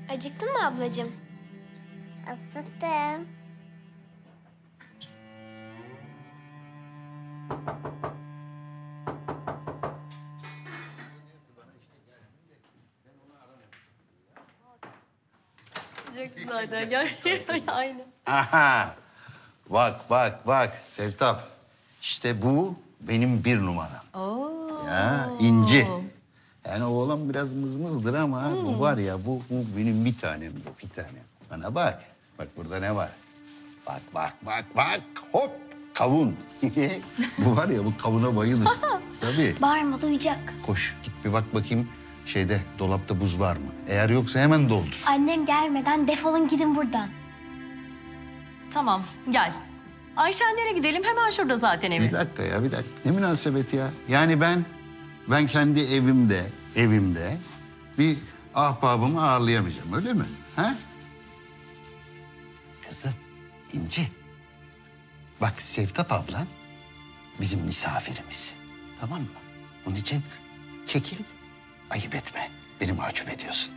Acıktın mı ablacığım? Isıttım. Zaten gerçekten aynı. Aha. Bak Sevtap. İşte bu benim bir numaram. Oo. Ya İnci. Yani oğlan biraz mızmızdır ama bu var ya bu benim bir tanem bu bir tanem. Bana bak. Bak burada ne var? Bak. Hop kavun. Bu var ya bu kavuna bayılır. Tabii. Bağırma duyacak. Koş git bir bak bakayım şeyde dolapta buz var mı? Eğer yoksa hemen doldur. Annem gelmeden defolun gidin buradan. Tamam gel. Ayşenlere gidelim hemen şurada zaten evi. Bir dakika ya bir dakika. Ne münasebet ya? Yani ben kendi evimde bir ahbabımı ağırlayamayacağım öyle mi? Ha? Kızım İnci. Bak Sevtap ablan bizim misafirimiz. Tamam mı? Onun için çekil ayıp etme. Beni mahcup ediyorsun.